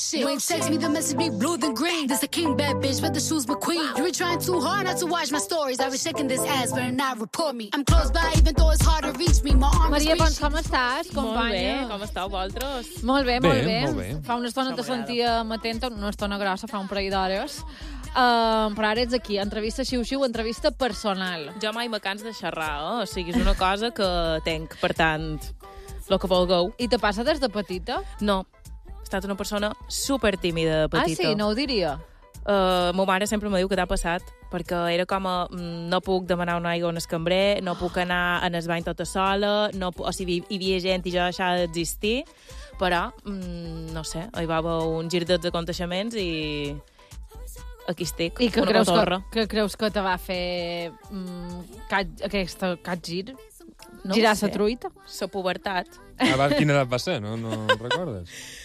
You ain't text me, the message be blue than green. This a king bad bitch, but the shoes McQueen. You were trying too hard not to watch my stories. I was checking this ass, better not report me. I'm close by, even though it's hard to reach me. My arm is Maria Pons, com estàs, companya? Molt bé, com esteu vosaltres? Molt bé, molt bé. Molt bé. Fa una estona te sentíem atenta, una estona grossa, fa un parell d'hores. Però ara ets aquí, entrevista xiu-xiu, entrevista personal. Jo mai me cans de xerrar, o sigui, és una cosa que tenc, per tant, el que vulgueu. I te passa des de petita? No, he estat una persona super tímida de petita. Ah, sí? No ho diria. Ma mare sempre me diu que t'ha passat, perquè era com a no puc demanar una aigua a un escambrer, no puc anar en el bany tota sola, o sigui, hi havia gent i jo deixava d'existir, però, no sé, hi va haver un gir de aconteixements i aquí estic, I que una creus cotorra. que creus que te va fer aquest gir? No Girar ho sé. la truita? La pubertat. Quina edat va ser? No recordes?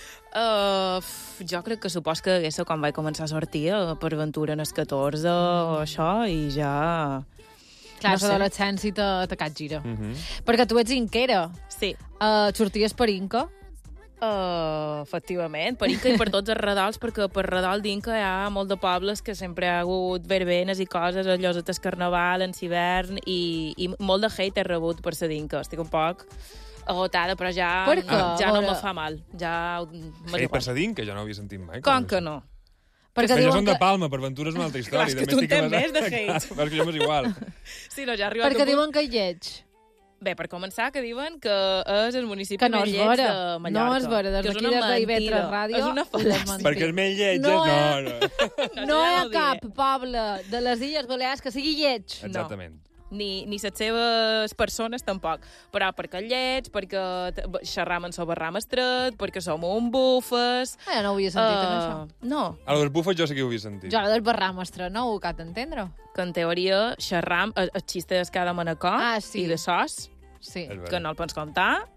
Jo crec que supos que hagués quan vaig començar a sortir per aventura en els 14 o això, i ja... Clar, No sé. l'adolescència te capgira. Perquè tu ets inquera. Sí, Sorties per Inca? efectivament, per Inca i per tots els redals, perquè per redal d'Inca hi ha molt de pobles que sempre hi ha hagut verbenes i coses, allò del carnaval, en l'hivern, i molt de hate he rebut per ser d'Inca. Estic un poc agotada, però ja, Per què? ja no Veure. me fa mal. Ja Ei, per Sedín, que jo no havia sentit mai. Com que no? Perquè Jo diuen són de que, Palma, per Ventura és una altra història. Clar, és que també tu en estic tens basat- més de hate. Clar, perquè jo m'és igual. Sí, no, ja ha arribat perquè diuen que hi lleig. Bé, per començar, que diuen que és el municipi Que no més és lleig vera. de Mallorca. No és vera. Des Que és d'aquí, una des d'IV3 mentira. Ràdio, És una ho desmentim. fal·làcia. Perquè els més lletges... No, No. No hi ja ha ho cap diré. poble de les Illes Balears que sigui lleig. Exactament. Ni les seves persones tampoc. Però perquè lleig, perquè xerram sobre ram estret, perquè som un bufes... Jo no ho havia sentit, això. No, A los bufes jo sí que ho havia sentit. Jo, del barramestre, no ho cat entendre. que en teoria xerram el xiste de cada manacó Sí. i de sos, Sí. És vera. que no el pots comptar.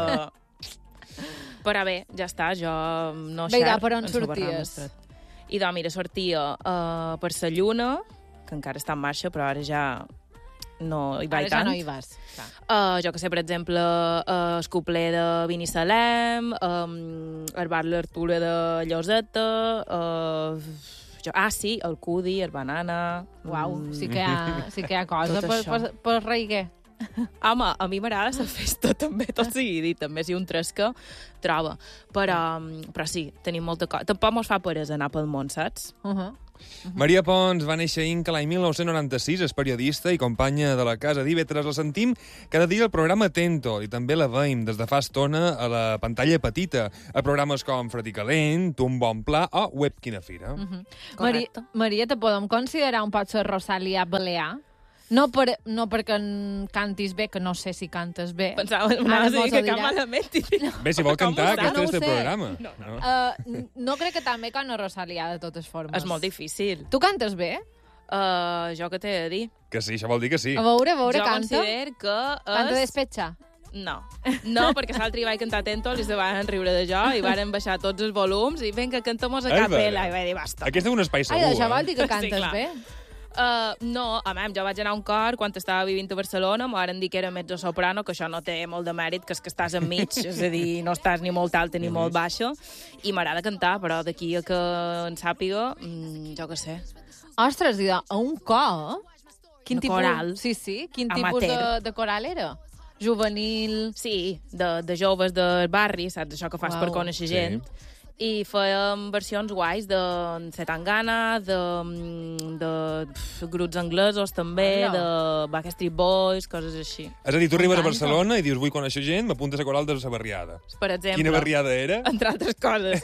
Però bé, ja està, jo no Bé, i xerro per on en el barram sorties? estret. I doncs, mira, sortia per la Lluna, que encara està en marxa, però ara ja no hi vaig Ara ja tant. no hi vas. Clar. Jo que sé, per exemple, el cupler de Binissalem, el bar l'Artura de Lloseta, sí, el Cudi, el Banana... Uau, sí que hi ha cosa Tot això. per reiguer. Home, a mi m'agrada la festa també, tot sigui dit, també si un tresca troba. Però sí, tenim molta cosa. Tampoc mos fa peresa anar pel món, saps? Maria Pons va néixer a Inca l'any 1996, és periodista i companya de la casa d'IV3. La sentim cada dia al programa Tento i també la veiem des de fa estona a la pantalla petita, a programes com Freticalent, Tu un bon pla o Web Quina Fira. Correcte. Maria, te podem considerar un pot ser Rosalia Balear? No perquè cantis bé, que no sé si cantes bé. Pensava Ara anaves a mos dir ho que dirà. cap malament. Bé, si vol Com ho cantar, saps? aquest No és ho el sé. programa. No. No crec que tan bé com a Rosalia, de totes formes. És molt difícil. Tu cantes bé? Jo què t'he de dir? Que sí, això vol dir que sí. A veure, Jo canta. considero que Canta és... despetxa. No, perquè l'altre vaig cantar Tento i se van riure de jo i van baixar tots els volums i vinga, cantamos a És capella. vera. I vaig dir, basta. Aquest és un espai Ai, segur, això vol dir que Sí, cantes clar. bé? No, jo vaig anar a un cor quan estava vivint a Barcelona, m'ho van dir que era mezzo-soprano, que això no té molt de mèrit, que és que estàs enmig, és a dir, no estàs ni molt alta ni molt baixa, i m'agrada cantar, però d'aquí a que en sàpiga, jo què sé. Ostres, i a un cor? Quin De coral. Sí, quin tipus Amateur. de coral era? Juvenil... Sí, de joves del barri, saps? Això que fas per Uau. conèixer gent. I fèiem versions guais de Zetangana, de grups anglesos també, Hola. de Backstreet Boys, coses així. És a dir, tu arribes a M'encanta. Barcelona i dius, vull conèixer gent, m'apuntes a coral de la barriada. Per exemple, Quina barriada era? entre altres coses.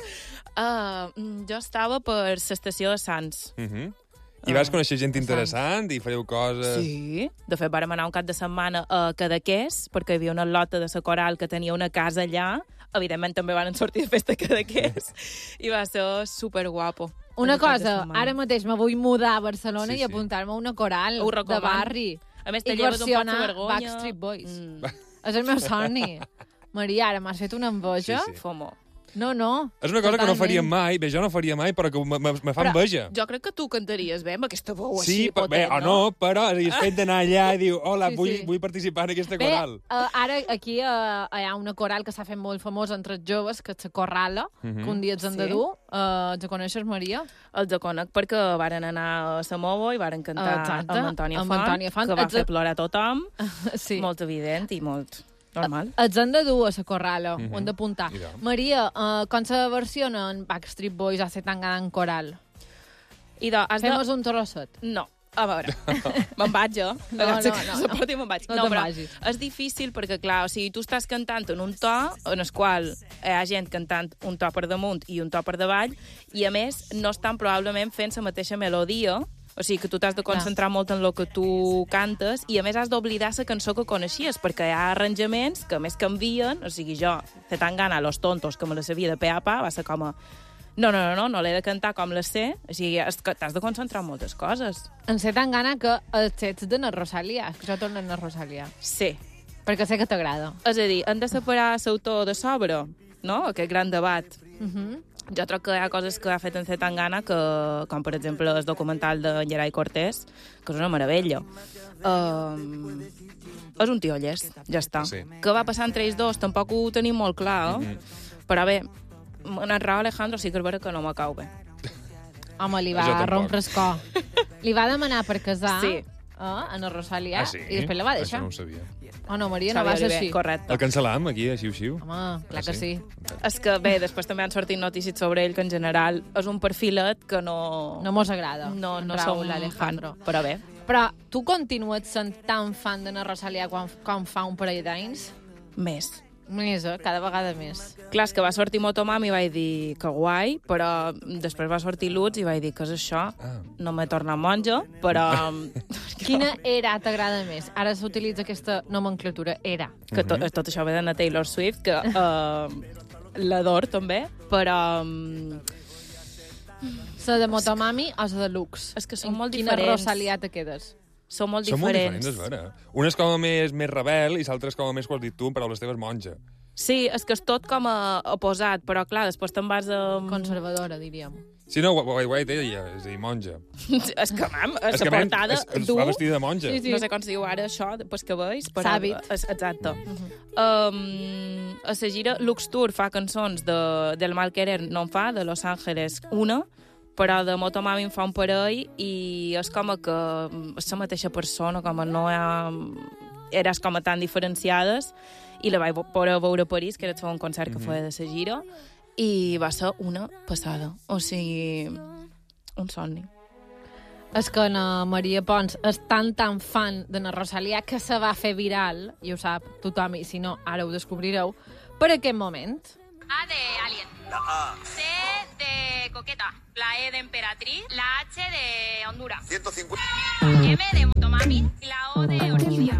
Jo estava per l'estació de Sants. I vas conèixer gent interessant i fareu coses... Sí. De fet, vàrem anar un cap de setmana a Cadaqués, perquè hi havia una lota de la coral que tenia una casa allà. Evidentment, també van sortir de festa a Cadaqués. I va ser superguapo. Una Un cap de cosa, setmana. ara mateix me vull mudar a Barcelona Sí, i sí. apuntar-me a una coral Ho de recomano. barri. A més, I te lleves un poc de versionar vergonya. Backstreet Boys. És el meu somni. Maria, ara m'has fet una enveja. Sí, sí. Fomo. No. És una cosa que no faríem mai, bé, jo no faria mai, però que me fa enveja. Jo crec que tu cantaries bé amb aquesta veu Sí, així potent, o no, però és el fet d'anar allà i diu, hola, Sí. vull participar en aquesta Bé, coral. ara aquí hi ha una coral que s'ha fet molt famosa entre els joves, que és la Corrala, que un dia ets han de dur. Ja coneixes, Maria? Els de conec perquè varen anar a Samovo i varen cantar amb Antònia Font, que va fer plorar tothom. Sí. Molt evident i molt normal. Ets han de dur a la Corrala, ho hem d'apuntar. Mira. Maria, com se versiona en Backstreet Boys a Zetangana en coral? Fem-nos un trosset. No. A veure, me'n vaig jo. No. I me'n vaig. No No, te'n però vagis. és difícil perquè, clar, o sigui, tu estàs cantant en un to en el qual hi ha gent cantant un to per damunt i un to per davall, i a més no estan probablement fent la mateixa melodia, o sigui que tu t'has de concentrar molt en el que tu cantes i a més has d'oblidar la cançó que coneixies perquè hi ha arranjaments que a més canvien, o sigui, jo, Zetangana, Los Tontos, que me la sabia de pe a pa, va ser com a... No l'he de cantar com la sé, o sigui, t'has de concentrar en moltes coses. En Zetangana que els ets de na Rosalia, que jo torno a na Rosalia, Sí. perquè sé que t'agrada. És a dir, hem de separar l'autor de sobre, no? Aquest gran debat. Jo crec que hi ha coses que ha fet en Zetangana, com per exemple el documental de Gerai Cortés, que és una meravella. És un tio llest, ja està. Sí. Què va passar entre ells dos? Tampoc ho tenim molt clar, però bé, en el Raúl Alejandro sí que és vera que no me cau bé. Home, li Jo va tampoc. rompre el cor. Li va demanar per casar Sí. a na Rosalia sí? i després la va deixar. Això no ho sabia. Oh, no, Maria, no Xavi va ser Oliver, així. correcte. El cancel·lam, aquí, a Xiu-Xiu? Home, clar que sí. És que, bé, després també han sortit notícies sobre ell, que en general és un perfilet que no... No mos agrada. No en som Raúl Alejandro. fan, però bé. Però tu continues sent tan fan de na Rosalia com fa un parell d'anys? Més. Més, cada vegada més. Clar, és que va sortir Motomami i vaig dir que guai, però després va sortir Lutz i vaig dir que és això. No m'he tornat monja, però... Quina era t'agrada més? Ara s'utilitza aquesta nomenclatura, era. Que tot això ve de la Taylor Swift, que l'ador també, però... La de Motomami o la de Lux? És que són molt Quina diferents. Rosalia te quedes? Són molt Són molt diferents. diferents, és vera. Una és com a més rebel i l'altra és com a més, com has dit tu, en paraules teves, monja. Sí, és que és tot com a oposat, però clar, després te'n vas a... Conservadora, diríem. Sí, no, ho he dit ella, és a dir, monja. És que, mam, És la que, portada es du... va vestida de monja. Sí, sí. No sé com se diu ara això, després que veus. Però... S'hàbit. Exacte. A la gira, Lux Tour fa cançons del Mal Querer, no en fa, de Los Ángeles una, però de Motomami en fa un parell i és com que és la mateixa persona, com no hi ha... Eres com tan diferenciades i la vaig poder veure a París, que era el segon concert que feia de la gira, i va ser una passada. O sigui, un somni. És que na Maria Pons és tan fan de na Rosalia que se va fer viral, i ho sap tothom, i si no, ara ho descobrireu, per aquest moment. A de Alien. La A. C de Coqueta. La E de Emperatriz. La H de Honduras. 150. M de Motomami. Y la O de Orquídea.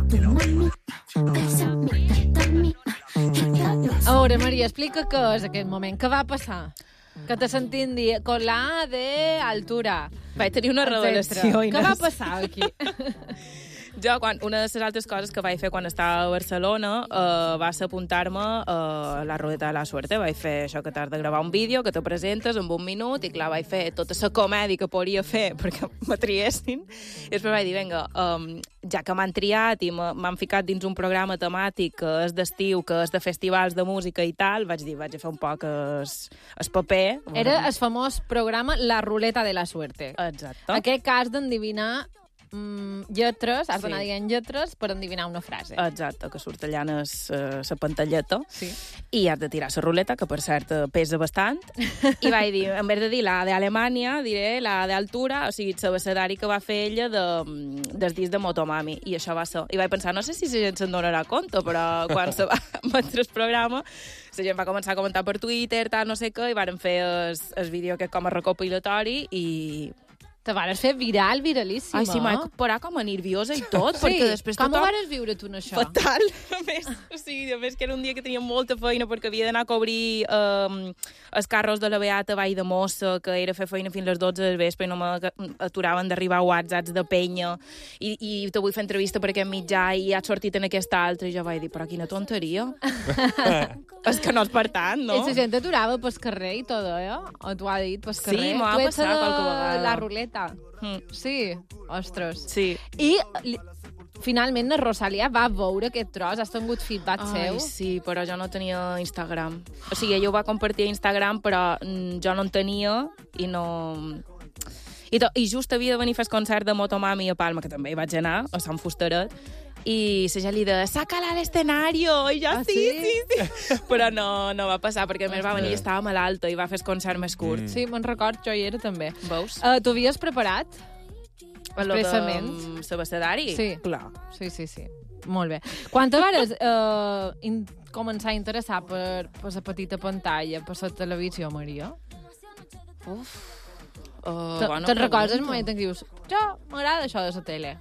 A veure, Maria, explica què és aquest moment. Què va passar? Que te sentim dir con la A de altura. Vaig tenir una revelació, Què Inés. va passar aquí? Jo, una de les altres coses que vaig fer quan estava a Barcelona va ser apuntar-me a la ruleta de la suerte. Vaig fer això que t'has de gravar un vídeo, que te presentes en un minut, i clar, vaig fer tota la comèdia que podria fer perquè me triessin. I després vaig dir, vinga, ja que m'han triat i m'han ficat dins un programa temàtic que és d'estiu, que és de festivals de música i tal, vaig dir, vaig a fer un poc el paper. Era el famós programa La Ruleta de la Suerte. Exacte. Aquest cas d'endevinar lletres, has d'anar Sí. dient lletres per endevinar una frase. Exacte, que surt allà en la pantalleta. Sí. I has de tirar la ruleta, que per cert pesa bastant. I vaig dir, en vez de dir la d'Alemanya, diré la d'altura, o sigui, l'abecedari que va fer ella del disc de Motomami. I això va ser. I vaig pensar, no sé si la gent se'n donarà compte, però quan se va emetre el programa, la gent va començar a comentar per Twitter, tal, no sé què, i varen fer el vídeo aquest com a recopilatori i Te vares fer viralíssima. Ai, sí, m'he parat com a nerviosa i tot, Sí, perquè després com ho tothom... vares viure tu en això? Fatal. A més que era un dia que tenia molta feina perquè havia d'anar a cobrir els carros de la Beata Vall de Mossa, que era fer feina fins a les 12 del vespre i no m'aturaven d'arribar whatsapps de penya i te vull fer entrevista per aquest mitjà i has sortit en aquesta altra i jo vaig dir, però quina tonteria. És que no és per tant, no? I la gent t'aturava pel carrer i tot, O t'ho ha dit pel carrer? Sí, m'ho ha passat qualque vegada. La ruleta. Sí, ostres. Sí. I finalment la Rosalia va veure aquest tros, has tingut feedback seu? Ai, sí, però jo no tenia Instagram. O sigui, ella ho va compartir a Instagram, però jo no en tenia i no... I just havia de venir a fer el concert de Motomami a Palma, que també hi vaig anar, a Sant Fusteret, i la gent li deia, sácala a l'escenario, i jo, sí. Però no va passar, perquè a més va venir i estava malalta i va fer el concert més curt. Sí, me'n record, jo hi era també. Veus? T'ho havies preparat? Expressament? L'abecedari? Sí. Clar. Sí. Molt bé. Quan te vares començar a interessar per la petita pantalla, per la televisió, Maria? Te'n recordes el moment en què dius, jo m'agrada això de la tele?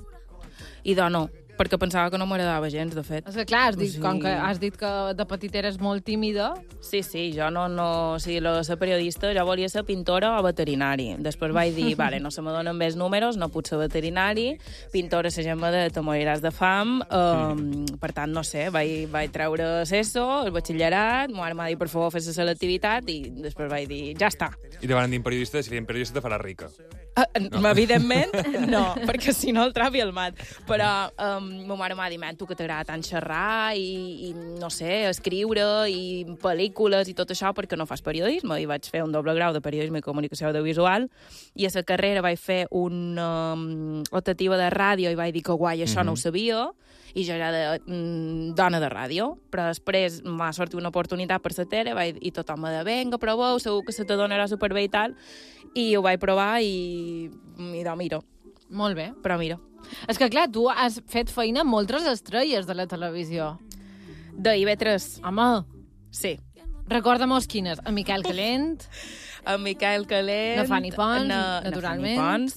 I no, perquè pensava que no m'agradava gens, de fet. És que clar, com que has dit que de petita eres molt tímida... Sí, jo no... O sigui, ser periodista, jo volia ser pintora o veterinari. Després vaig dir, vale, no se me donen més números, no puc ser veterinari, pintora se gent de te moriràs de fam, per tant, no sé, vaig treure SESO, el batxillerat, ma mare m'ha dit, per favor, fes la selectivitat, i després vaig dir, ja està. I te van dir periodista, si fèiem periodista te faràs rica. No. Evidentment, no, perquè si no el travi el mat. Però ma mare m'ha dit, tu que t'agrada tant xerrar i, no sé, escriure i pel·lícules i tot això, perquè no fas periodisme. I vaig fer un doble grau de periodisme i comunicació audiovisual i a la carrera vaig fer una optativa de ràdio i vaig dir que guai, això no ho sabia, i jo era dona de ràdio, però després m'ha sortit una oportunitat per la tele i tothom m'ha dit, vinga, proveu, segur que se te donarà superbé i tal, i ho vaig provar i miro. Molt bé. Però mira. És que, clar, tu has fet feina amb moltes estrelles de la televisió. De IB3. Home. Sí. Recorda-mos quines. En Miquel Calent. En Miquel Calent. Na Fanny Pons, naturalment.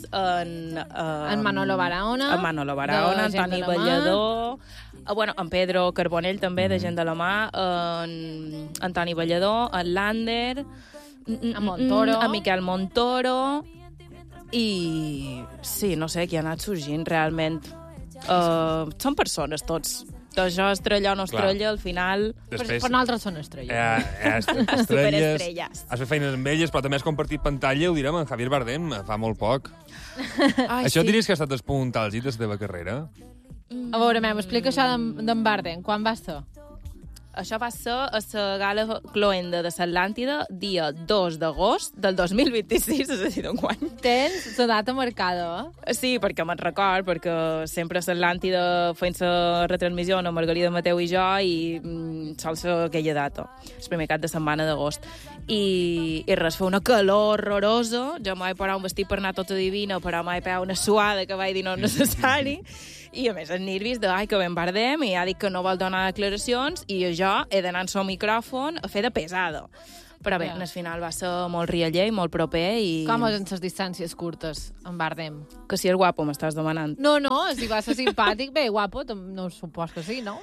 En Manolo Barahona. En Manolo Barahona, Antoni Ballador. En Pedro Carbonell, també, de Gent de la Mà. En Antoni Ballador. En Lander. En Montoro. En Miquel Montoro. I sí, no sé, qui ha anat sorgint realment. Són persones tots. Això, estrella o no estrella, al final... Després... Per nosaltres són estrelles. Superestrelles. Has fet feines amb elles, però també has compartit pantalla, ho direm, amb Javier Bardem, fa molt poc. Ai, això sí. diries que ha estat el punt àlgid de la teva carrera? A veure, m'explica això d'en Bardem. Quan va ser? Això va ser a la gala cloenda de l'Atlàntida, dia 2 d'agost del 2026, és a dir, d'enguany. Tens la data marcada, Sí, perquè me'n record, perquè sempre a l'Atlàntida fent la retransmissió amb Margarida Mateu i jo i sol ser aquella data, el primer cap de setmana d'agost. I res, fa una calor horrorosa, jo m'ho vaig parar un vestit per anar tota divina, però m'ho vaig pegar una suada que vaig dir no és necessari, i a més els nervis de, que ben Bardem, i ha dit que no vol donar declaracions, i jo he d'anar amb el micròfon a fer de pesada. Però bé, al final va ser molt rialler i molt proper. I... Com és en les distàncies curtes, en Bardem? Que si és guapo, m'estàs demanant. No, si va ser simpàtic, bé, guapo, no supos que sí, no?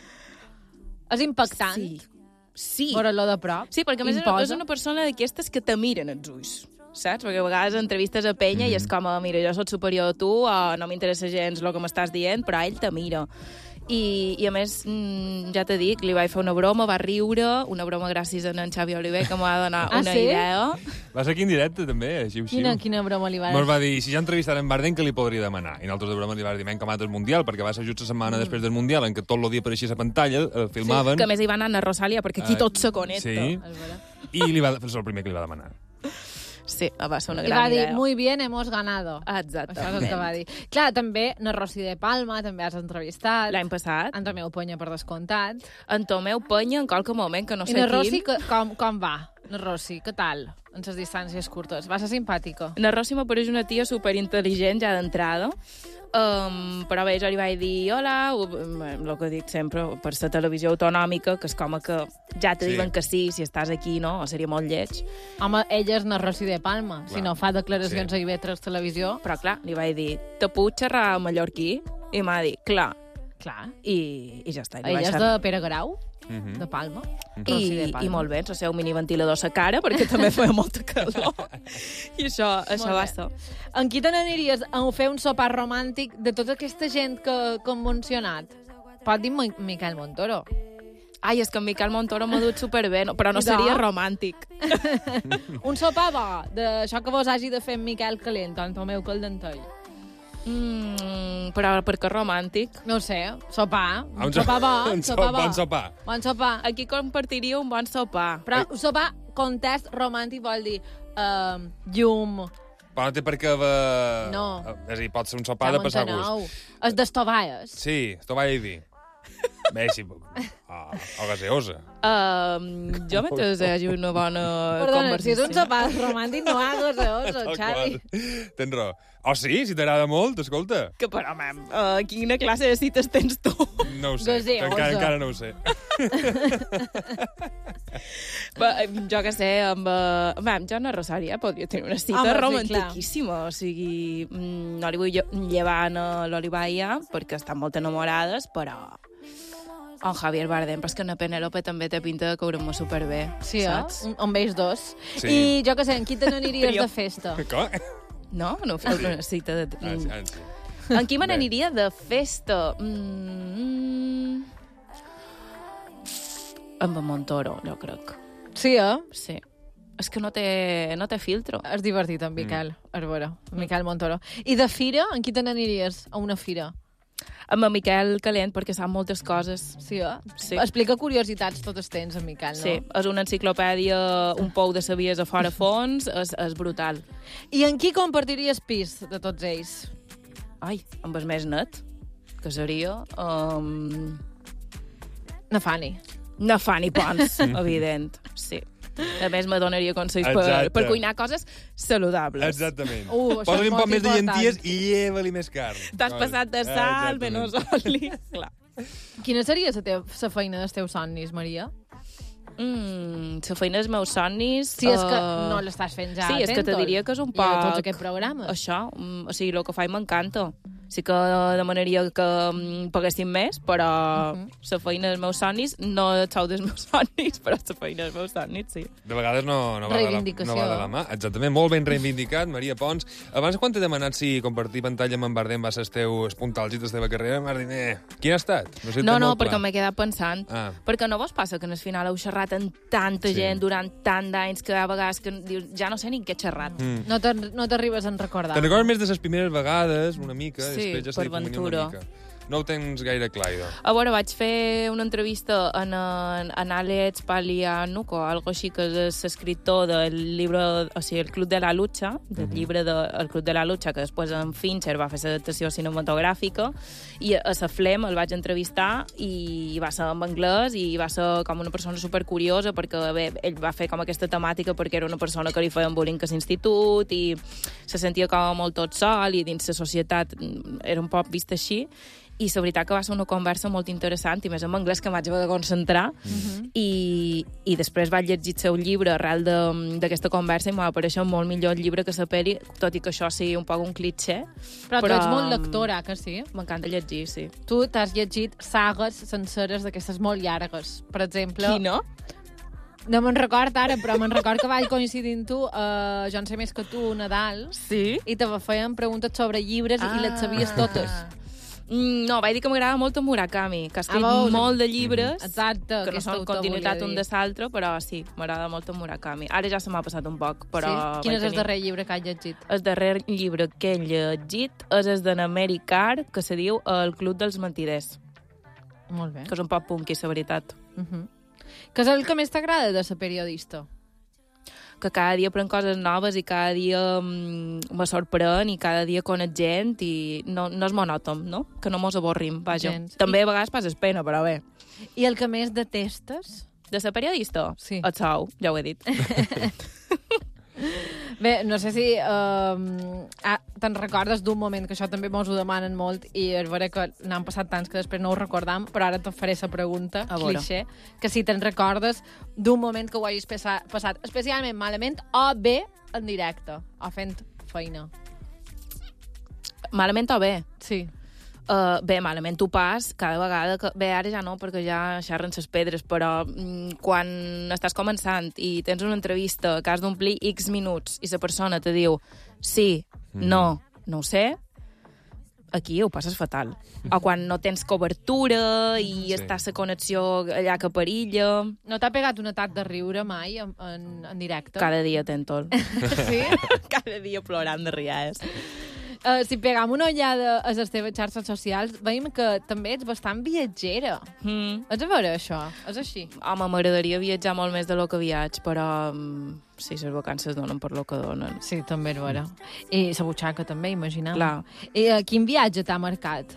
És impactant. Sí. Veure-lo de prop. Sí, perquè a més és una persona d'aquestes que te miren els ulls, saps? Perquè a vegades entrevistes a penya i és com, mira, jo soc superior a tu, no m'interessa gens el que m'estàs dient, però ell te mira. I a més, ja t'he dit, li vaig fer una broma, va riure, una broma gràcies a en Xavi Oliver, que m'ha donat una idea. Va ser aquí en directe, també, així. Quina broma li va dir? Ens va dir, si ja entrevistarem en Bardem, què li podria demanar? I nosaltres de broma li vam dir, com altres Mundial, perquè va ser just la setmana després del Mundial, en què tot el dia apareixia a la pantalla, filmaven... Sí, que més hi va anar a Rosalia, perquè aquí tot se connecta. Sí, i li va fer el primer que li va demanar. Sí, va ser una gran idea. I va dir, muy bien, hemos ganado. Exacte. Això és el que va dir. Clar, també na Rossi de Palma, també has entrevistat. L'any passat. En Tomeu Penya, per descomptat. En Tomeu Penya, en qualque moment, que no sé quin. I na Rossi, quin... com va? Na Rossi, què tal? En les distàncies curtes. Va ser simpàtica. Na Rossi m'apareix una tia superintel·ligent ja d'entrada. Però bé, jo li vaig dir hola, el que dic sempre, per la televisió autonòmica, que és com que ja te diuen que sí, si estàs aquí, no? Seria molt lleig. Home, ella és Narrosi de Palma, si no fa declaracions a IB3 Televisió. Però clar, li vaig dir, te puc xerrar mallorquí? I m'ha dit, clar. I ja està. Ella és de Pere Grau, de Palma. I molt bé, el seu miniventilador a la cara, perquè també feia molta calor. I això va ser. En qui te n'aniries a fer un sopar romàntic de tota aquesta gent que hem mencionat? Pot dir Miquel Montoro. Ai, és que en Miquel Montoro m'ha dut superbé, però no seria romàntic. Un sopar bo, d'això que vos hagi de fer en Miquel calent, en Tomeu Caldentell. Però per què romàntic? No ho sé, sopar. Un sopar bo. Bon sopar. Aquí compartiria un bon sopar. Però un sopar, context romàntic vol dir llum. Però no té per què haver... No. És a dir, pot ser un sopar de passar gust. És d'estovalles. Sí, estovalla i vi. Bé, sí, o gaseosa. Jo mentre hi hagi una bona Perdona, si conversació... és un sopar romàntic no ha gaseosa, Xavi. Tens raó. O sí, si t'agrada molt, escolta. Que però, quina classe de cites tens tu? No ho sé, encara no ho sé. Jo que sé, amb Joana Rosaria podria tenir una cita romantiquíssima. O sigui, no li vull llevar a l'Olivaia perquè estan molt enamorades, però... En Javier Bardem, però és que en Penélope també té pinta de caure-me superbé. Sí, saps? Amb ells dos. Sí. I jo que sé, en qui te n'aniries de festa? Com? No? No feu una cita de... Sí. En qui me n'aniria de festa? Amb en Montoro, jo crec. Sí, Sí. És que no té filtro. És divertit, en Miquel Arbora, Miquel Montoro. I de fira, en qui te n'aniries a una fira? Amb en Miquel Calent, perquè sap moltes coses. Sí, Sí. Explica curiositats totes tens, en Miquel, no? Sí, és una enciclopèdia, un pou de sabies a fora fons, és brutal. I en qui compartiries pis de tots ells? Ai, amb el més net, que seria... Na Fanny. Na Fanny Pons, evident, sí. A més, me donaria consells per cuinar coses saludables. Exactament. Posa-li un poc més de llenties i lleva-li més carn. T'has passat de sal, menys oli. Clar. Quina seria la feina dels teus somnis, Maria? La feina dels meus somnis... Si és que no l'estàs fent ja. Sí, és que te diria que és un poc... I de tots aquests programes. Això, o sigui, el que faig m'encanta. Sí que demanaria que paguessin més, però la feina dels meus somnis, no el sou dels meus somnis, però la feina dels meus somnis, sí. De vegades no va de la mà. Exactament, molt ben reivindicat, Maria Pons. Abans, quan t'he demanat si compartir pantalla amb en Bardem va ser els teus puntals i la teva carrera, m'has dit, quin ha estat? No, perquè m'he quedat pensant. Perquè no vos passa que en el final heu xerrat amb tanta gent durant tant d'anys que a vegades que dius, ja no sé ni què he xerrat. No t'arribes a recordar. Te'n recordes més de les primeres vegades, una mica, sí, després ja per s'ha difuminat Ventura. una mica. No ho tens gaire clar, idò. A veure, vaig fer una entrevista en Alex Palianuk o algo així, que és l'escriptor del llibre, o sigui, El Club de la Lucha, del llibre El Club de la Lucha, que després en Fincher va fer l'adaptació cinematogràfica, i a la Flem el vaig entrevistar i va ser en anglès i va ser com una persona supercuriosa perquè bé, ell va fer com aquesta temàtica perquè era una persona que li feien bullying a l'institut i se sentia com molt tot sol i dins la societat era un poc vist així. I la veritat que va ser una conversa molt interessant, i més en anglès que m'haig de concentrar, i després vaig llegir el seu llibre arrel d'aquesta conversa i m'ha apareixer molt millor el llibre que la pel·li, tot i que això sigui un poc un clitxer. Però tu ets molt lectora, que sí? M'encanta llegir, sí. Tu t'has llegit sagues senceres d'aquestes molt llargues. Per exemple... Qui no? No me'n record ara, però me'n record que vaig coincidir amb tu a Jo en sé més que tu, Nadal, sí? I te feien preguntes sobre llibres i les sabies totes. No, vaig dir que m'agrada molt en Murakami, que ha escrit molt de llibres, exacte, que no són continuïtat un de l'altre, però sí, m'agrada molt en Murakami. Ara ja se m'ha passat un poc, però... Sí? Quin és el darrer llibre que has llegit? El darrer llibre que he llegit és el d'en Mary Carr, que se diu El Club dels Mentiders. Molt bé. Que és un poc punky, la veritat. Què és el que més t'agrada de ser periodista? Que cada dia prenc coses noves i cada dia me sorprèn i cada dia conec gent i no és monòton, no? Que no mos avorrim, vaja. També a vegades passes pena, però bé. I el que més detestes? De ser periodista? Sí. El sou, ja ho he dit. Bé, no sé si... te'n recordes d'un moment, que això també mos ho demanen molt, i és vera que n'han passat tants que després no ho recordam, però ara te faré la pregunta, cliché, que si te'n recordes d'un moment que ho hagis passat especialment malament o bé en directe, o fent feina. Malament o bé? Sí. Bé, malament ho pas cada vegada que... Bé, ara ja no, perquè ja xerren les pedres, però quan estàs començant i tens una entrevista que has d'omplir X minuts i la persona te diu sí, no ho sé, aquí ho passes fatal. O quan no tens cobertura i està la connexió allà que perilla... No t'ha pegat un atac de riure mai en directe? Cada dia tento-el. Sí? Cada dia plorant de riades. Si pegam una ullada a les teves xarxes socials, veiem que també ets bastant viatgera. Ets a veure això? És així? Home, m'agradaria viatjar molt més de lo que viatge, però sí, les vacances donen per lo que donen. Sí, també és vera. I la butxaca també, imaginam. Clar. I quin viatge t'ha marcat?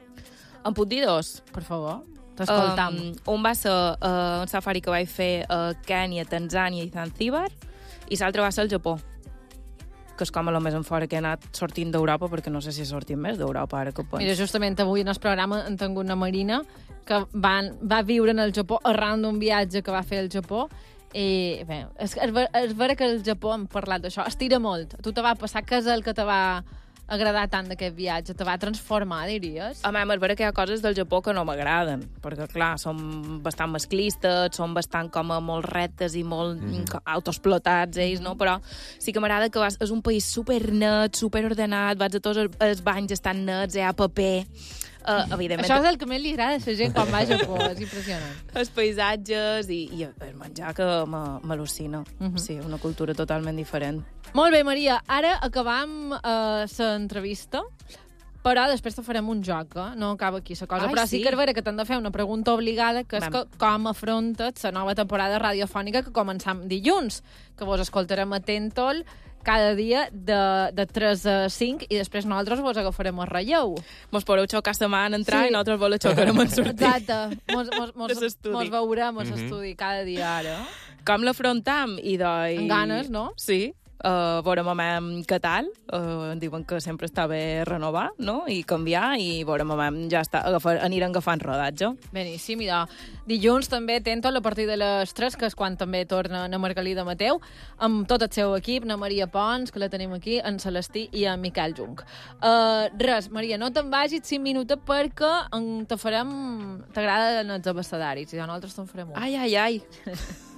En puc dir dos? Per favor, t'escoltam. Un va ser un safari que vaig fer a Kènia, Tanzània i Zanzíbar, i l'altre va ser al Japó, que és com a lo més en fora que he anat sortint d'Europa, perquè no sé si sortim més d'Europa ara que ho penso. Mira, justament avui en el programa en tinc una Marina que va viure en el Japó arran d'un viatge que va fer al Japó, i bé, és vera que el Japó, hem parlat d'això, estira molt. A tu te va passar, què és el que te va agradar tant d'aquest viatge? Te va transformar, diries? A mi és vera que hi ha coses del Japó que no m'agraden, perquè, clar, són bastant masclistes, són bastant com a molt rectes i molt autoexplotats ells, no? Però sí que m'agrada que és un país supernet, superordenat, vaig a tots els banys estan nets, hi ha paper... Evidentment... Això és el que més li agrada a la gent quan va a Japó, és impressionant. Els paisatges i el menjar que m'al·lucina. Sí, una cultura totalment diferent. Molt bé, Maria, ara acabam l'entrevista, però després te farem un joc, no acaba aquí la cosa. Però sí que és vera que t'han de fer una pregunta obligada, que és com afrontes la nova temporada radiofònica que començam dilluns, que vos escoltarem a Tentol cada dia de 3 a 5 i després nosaltres vos agafarem el relleu. Mos podeu xocar la mà en entrar i nosaltres vos la xocarem en sortir. Exacte. Mos veurem a l'estudi cada dia ara. Com l'afrontam? Amb ganes, no? Sí. Veurem què tal. Diuen que sempre està bé renovar, no? I canviar, i veurem ja està, anirem agafant rodatge. Beníssim, i dilluns també Tentol a partir de les 3, que és quan també torna na Margalida Mateu, amb tot el seu equip, na Maria Pons, que la tenim aquí, en Celestí i en Miquel Jung. Res, Maria, no te'n vagis 5 minuts perquè te farem... T'agraden els abecedaris, i nosaltres te'n farem un. Ai.